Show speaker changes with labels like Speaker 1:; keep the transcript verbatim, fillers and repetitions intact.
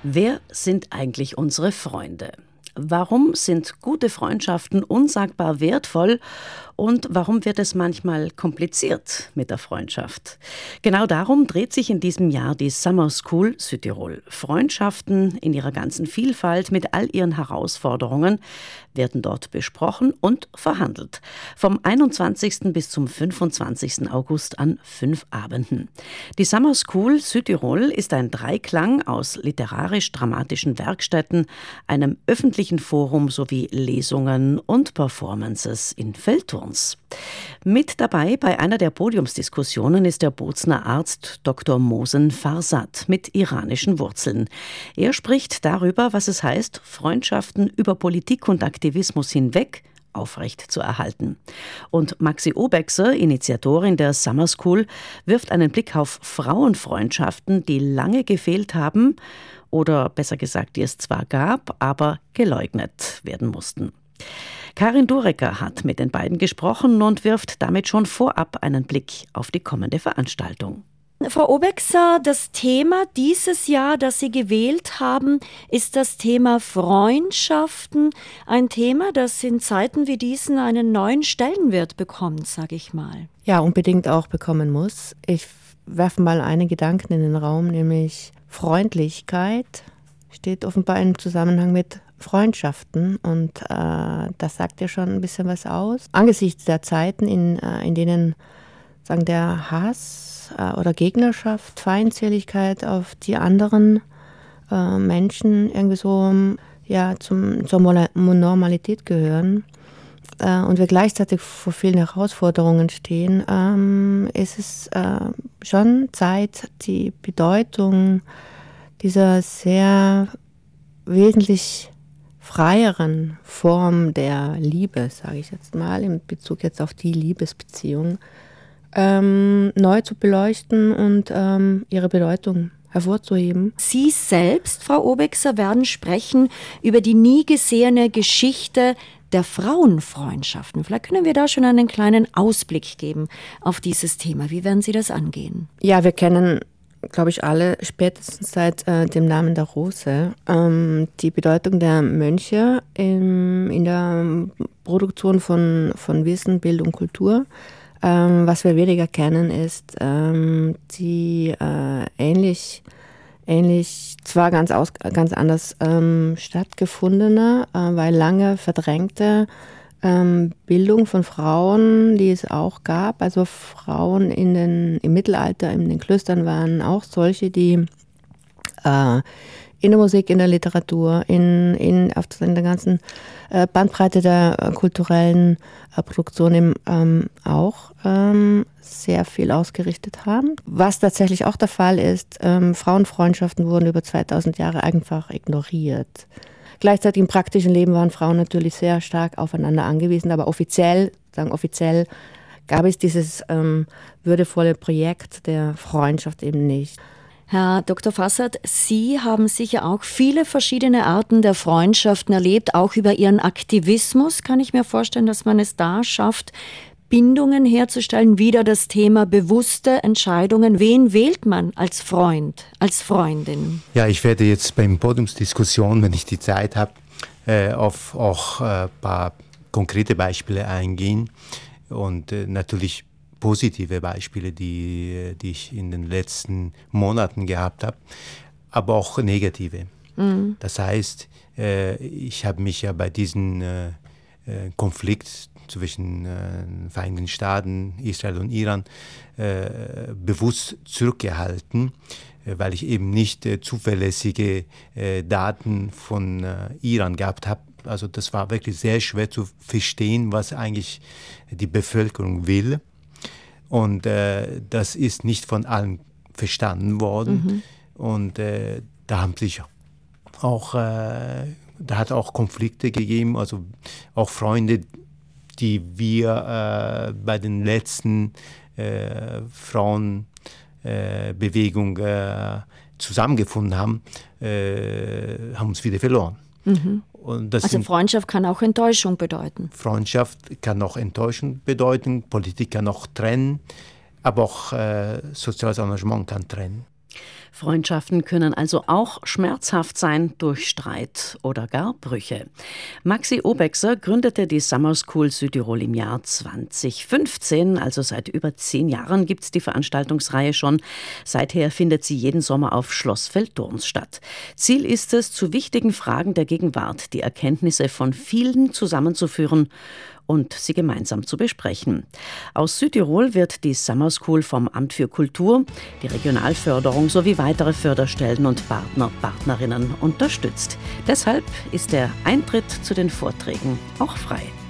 Speaker 1: Wer sind eigentlich unsere Freunde? Warum sind gute Freundschaften unsagbar wertvoll und warum wird es manchmal kompliziert mit der Freundschaft? Genau darum dreht sich in diesem Jahr die Summer School Südtirol. Freundschaften in ihrer ganzen Vielfalt mit all ihren Herausforderungen werden dort besprochen und verhandelt. Vom einundzwanzigsten bis zum fünfundzwanzigsten August an fünf Abenden. Die Summer School Südtirol ist ein Dreiklang aus literarisch-dramatischen Werkstätten, einem öffentlichen Forum sowie Lesungen und Performances in Feldturns. Mit dabei bei einer der Podiumsdiskussionen ist der Bozner Arzt Doktor Mohsen Farsad mit iranischen Wurzeln. Er spricht darüber, was es heißt, Freundschaften über Politik und Aktivismus hinweg aufrecht zu erhalten. Und Maxi Obexer, Initiatorin der Summer School, wirft einen Blick auf Frauenfreundschaften, die lange gefehlt haben oder besser gesagt, die es zwar gab, aber geleugnet werden mussten. Karin Durecker hat mit den beiden gesprochen und wirft damit schon vorab einen Blick auf die kommende Veranstaltung.
Speaker 2: Frau Obexer, das Thema dieses Jahr, das Sie gewählt haben, ist das Thema Freundschaften. Ein Thema, das in Zeiten wie diesen einen neuen Stellenwert bekommt, sage ich mal.
Speaker 3: Ja, unbedingt auch bekommen muss. Ich werfe mal einen Gedanken in den Raum, nämlich Freundlichkeit steht offenbar im Zusammenhang mit Freundschaften und äh, das sagt ja schon ein bisschen was aus. Angesichts der Zeiten, in, äh, in denen sagen, der Hass äh, oder Gegnerschaft, Feindseligkeit auf die anderen äh, Menschen irgendwie so ja, zum, zur Normalität gehören äh, und wir gleichzeitig vor vielen Herausforderungen stehen, ähm, ist es äh, schon Zeit, die Bedeutung dieser sehr wesentlich freieren Form der Liebe, sage ich jetzt mal, in Bezug jetzt auf die Liebesbeziehung, ähm, neu zu beleuchten und ähm, ihre Bedeutung hervorzuheben.
Speaker 2: Sie selbst, Frau Obexer, werden sprechen über die nie gesehene Geschichte der Frauenfreundschaften. Vielleicht können wir da schon einen kleinen Ausblick geben auf dieses Thema. Wie werden Sie das angehen?
Speaker 3: Ja, wir kennen, glaube ich, alle spätestens seit äh, dem Namen der Rose ähm, die Bedeutung der Mönche im, in der Produktion von, von Wissen, Bildung, Kultur. Ähm, was wir weniger kennen, ist ähm, die äh, ähnlich, ähnlich zwar ganz, aus, ganz anders ähm, stattgefundene, äh, weil lange verdrängte ähm, Bildung von Frauen, die es auch gab. Also Frauen in den, im Mittelalter in den Klöstern waren auch solche, die äh, in der Musik, in der Literatur, in, in, auf in der ganzen äh, Bandbreite der äh, kulturellen äh, Produktion eben, ähm, auch ähm, sehr viel ausgerichtet haben. Was tatsächlich auch der Fall ist, ähm, Frauenfreundschaften wurden über zweitausend Jahre einfach ignoriert. Gleichzeitig im praktischen Leben waren Frauen natürlich sehr stark aufeinander angewiesen, aber offiziell, sagen offiziell, gab es dieses ähm, würdevolle Projekt der Freundschaft eben nicht.
Speaker 2: Herr Doktor Farsad, Sie haben sicher auch viele verschiedene Arten der Freundschaften erlebt, auch über Ihren Aktivismus kann ich mir vorstellen, dass man es da schafft, Bindungen herzustellen, wieder das Thema bewusste Entscheidungen. Wen wählt man als Freund, als Freundin?
Speaker 4: Ja, ich werde jetzt beim Podiumsdiskussion, wenn ich die Zeit habe, äh, auf auch ein äh, paar konkrete Beispiele eingehen und äh, natürlich positive Beispiele, die, die ich in den letzten Monaten gehabt habe, aber auch negative. Mhm. Das heißt, äh, ich habe mich ja bei diesem äh, Konflikt zwischen äh, Vereinigten Staaten, Israel und Iran äh, bewusst zurückgehalten, äh, weil ich eben nicht äh, zuverlässige äh, Daten von äh, Iran gehabt habe. Also das war wirklich sehr schwer zu verstehen, was eigentlich die Bevölkerung will. Und äh, das ist nicht von allen verstanden worden. Mhm. Und äh, da haben sich auch, äh, da hat auch Konflikte gegeben, also auch Freunde, die wir äh, bei den letzten äh, Frauenbewegung äh, zusammengefunden haben, äh, haben uns wieder verloren. Mhm. Und das
Speaker 2: also
Speaker 4: sind,
Speaker 2: Freundschaft kann auch Enttäuschung bedeuten.
Speaker 4: Freundschaft kann auch Enttäuschung bedeuten, Politik kann auch trennen, aber auch äh, soziales Engagement kann trennen.
Speaker 1: Freundschaften können also auch schmerzhaft sein durch Streit oder gar Brüche. Maxi Obexer gründete die Summer School Südtirol im Jahr zwanzig fünfzehn, also seit über zehn Jahren gibt es die Veranstaltungsreihe schon. Seither findet sie jeden Sommer auf Schloss Veltdorns statt. Ziel ist es, zu wichtigen Fragen der Gegenwart die Erkenntnisse von vielen zusammenzuführen und sie gemeinsam zu besprechen. Aus Südtirol wird die Summer School vom Amt für Kultur, die Regionalförderung sowie weitere Förderstellen und Partner, Partnerinnen unterstützt. Deshalb ist der Eintritt zu den Vorträgen auch frei.